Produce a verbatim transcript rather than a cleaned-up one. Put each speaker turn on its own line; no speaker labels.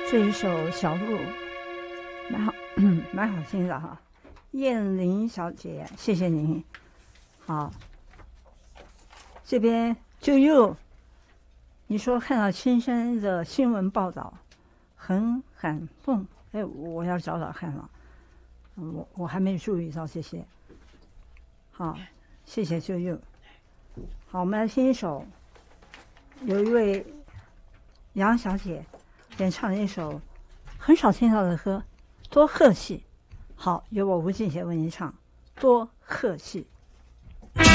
这一首《小鹿》蛮好，蛮好听的哈。燕玲小姐，谢谢您。好，这边就又你说看到青山的新闻报道，很感动。哎，我要找找看了，我我还没注意到这些。好，谢谢就又。好，我们来听一首，有一位杨小姐演唱了一首很少听到的歌，多客气。好，由我吴静贤为您唱《多客气》。